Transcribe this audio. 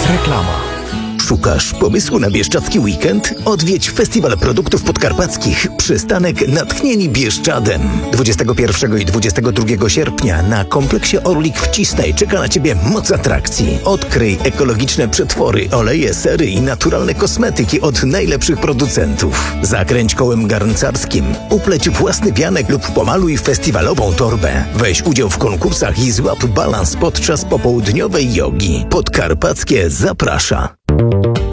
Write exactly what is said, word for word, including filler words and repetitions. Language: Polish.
Reklama. Szukasz pomysłu na bieszczadzki weekend? Odwiedź Festiwal Produktów Podkarpackich Przystanek Natchnieni Bieszczadem. dwudziestego pierwszego i dwudziestego drugiego sierpnia na kompleksie Orlik w Cisnej czeka na Ciebie moc atrakcji. Odkryj ekologiczne przetwory, oleje, sery i naturalne kosmetyki od najlepszych producentów. Zakręć kołem garncarskim, upleć własny wianek lub pomaluj festiwalową torbę. Weź udział w konkursach i złap balans podczas popołudniowej jogi. Podkarpackie zaprasza.